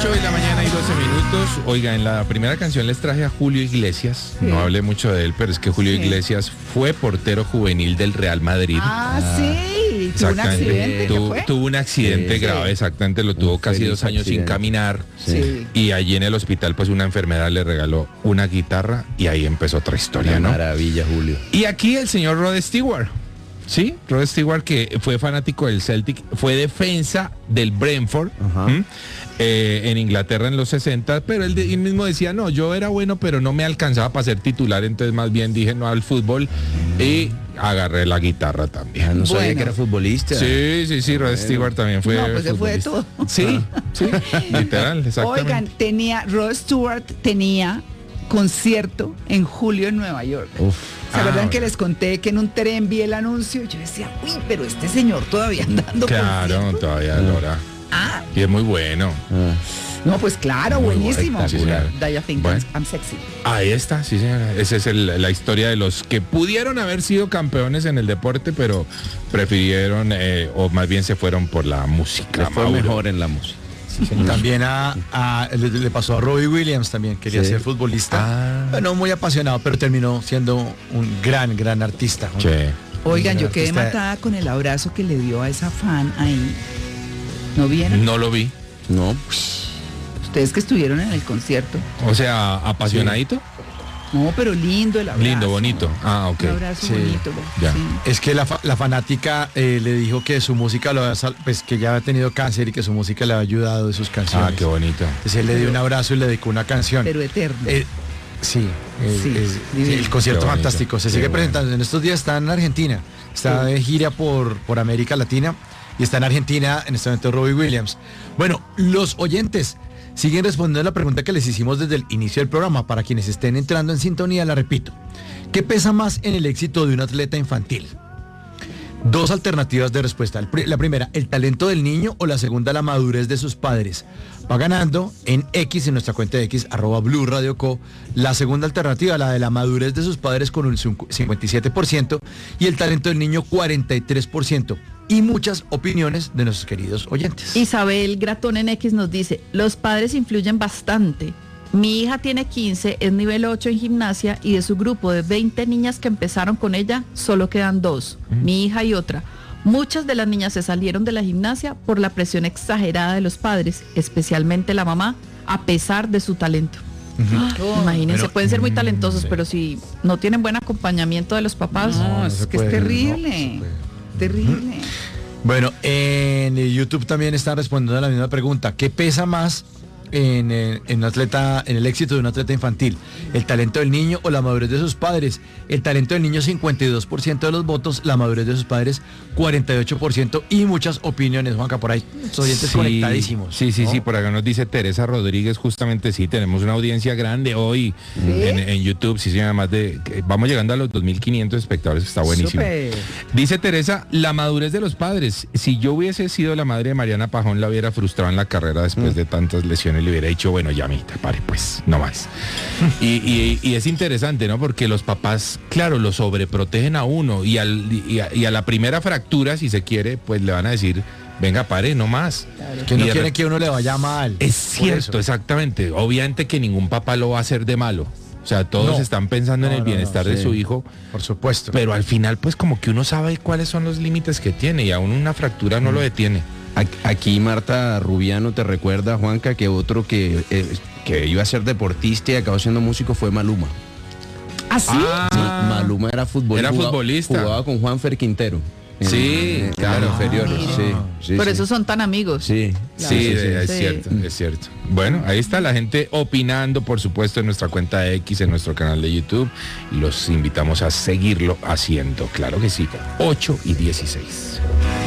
8:12 a.m. Oiga, en la primera canción les traje a Julio Iglesias. Sí. No hablé mucho de él, pero es que Julio Iglesias fue portero juvenil del Real Madrid. Sí. Tuvo un accidente. Tuvo un accidente grave, exactamente. Lo tuvo casi 2 años sin caminar. Sí. Y allí en el hospital, pues una enfermera le regaló una guitarra y ahí empezó otra historia, ¿no? Maravilla, Julio. Y aquí el señor Rod Stewart. Sí, Rod Stewart, que fue fanático del Celtic, fue defensa del Brentford en Inglaterra en los 60, pero él mismo decía, no, yo era bueno, pero no me alcanzaba para ser titular, entonces más bien dije no al fútbol y agarré la guitarra también. No sabía que era futbolista. Sí, Rod Stewart también fue futbolista. Fue de todo. Sí, literal, exactamente. Oigan, Rod Stewart tenía concierto en julio en Nueva York. ¿Se acuerdan que les conté que en un tren vi el anuncio? Yo decía, uy, pero este señor todavía andando. Claro, todavía Lora. Y es muy bueno. No, pues claro, muy buenísimo. Do you think I'm sexy? Ahí está, sí señora. Esa es la historia de los que pudieron haber sido campeones en el deporte, pero prefirieron, o más bien se fueron por la música. Fue mejor en la música. Sí, también le pasó a Robbie Williams, también quería ser futbolista. Bueno, muy apasionado, pero terminó siendo un gran artista. Sí. Oigan, yo quedé matada con el abrazo que le dio a esa fan ahí. ¿No vieron? No lo vi. No. Ustedes que estuvieron en el concierto. O sea, apasionadito. No, pero lindo el abrazo. Lindo, bonito. Ok. Un abrazo bonito. Ya. Sí. Es que la fanática le dijo que su música que ya ha tenido cáncer y que su música le ha ayudado de sus canciones. Qué bonito. Entonces él le dio un abrazo y le dedicó una canción. Pero eterno. El concierto fantástico. Se sigue presentando. En estos días está en Argentina. Está de gira por América Latina y está en Argentina en este momento Robbie Williams. Bueno, los oyentes siguen respondiendo a la pregunta que les hicimos desde el inicio del programa. Para quienes estén entrando en sintonía, la repito. ¿Qué pesa más en el éxito de un atleta infantil? 2 alternativas de respuesta. La primera, el talento del niño, o la segunda, la madurez de sus padres. Va ganando en X, en nuestra cuenta de X, @Blue Radio Co. La segunda alternativa, la de la madurez de sus padres, con un 57%, y el talento del niño 43%. Y muchas opiniones de nuestros queridos oyentes. Isabel Gratón en X nos dice, los padres influyen bastante. Mi hija tiene 15, es nivel 8 en gimnasia y de su grupo de 20 niñas que empezaron con ella, solo quedan 2, mi hija y otra. Muchas de las niñas se salieron de la gimnasia por la presión exagerada de los padres, especialmente la mamá, a pesar de su talento. Imagínense, pueden ser muy talentosos, pero si no tienen buen acompañamiento de los papás, es terrible. Terrible. Bueno, en YouTube también están respondiendo a la misma pregunta. ¿Qué pesa más en el éxito de un atleta infantil? ¿El talento del niño o la madurez de sus padres? El talento del niño 52% de los votos, la madurez de sus padres 48%, y muchas opiniones, Juanca, por ahí. Los oyentes conectadísimos. Sí, por acá nos dice Teresa Rodríguez, justamente tenemos una audiencia grande hoy en YouTube, vamos llegando a los 2.500 espectadores, está buenísimo. Super. Dice Teresa, la madurez de los padres. Si yo hubiese sido la madre de Mariana Pajón, la hubiera frustrado en la carrera después de tantas lesiones, le hubiera dicho, bueno, ya amita, pare pues, no más. y es interesante, ¿no? Porque los papás, claro, lo sobreprotegen a uno y a la primera fractura, si se quiere, pues le van a decir, venga, pare, no más. Claro. Que no quiere que uno le vaya mal. Es cierto, exactamente. Obviamente que ningún papá lo va a hacer de malo. O sea, todos están pensando en el bienestar de su hijo. Por supuesto. Pero al final, pues como que uno sabe cuáles son los límites que tiene y aún una fractura no lo detiene. Aquí Marta Rubiano te recuerda, Juanca, que otro que iba a ser deportista y acabó siendo músico fue Maluma. ¿Ah, sí? Maluma era futbolista. Jugaba con Juanfer Quintero. Claro, inferiores. Por eso son tan amigos. Es cierto. Bueno, ahí está la gente opinando, por supuesto, en nuestra cuenta de X, en nuestro canal de YouTube. Los invitamos a seguirlo haciendo, claro que sí. 8:16.